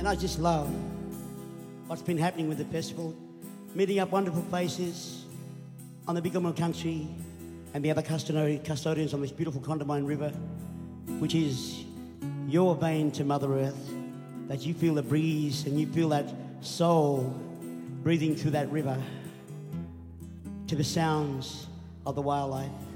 And I just love what's been happening with the festival, meeting up wonderful faces on the Biggermore country and the other custodians on this beautiful Condamine River, which is your vein to Mother Earth, that you feel the breeze and you feel that soul breathing through that river to the sounds of the wildlife.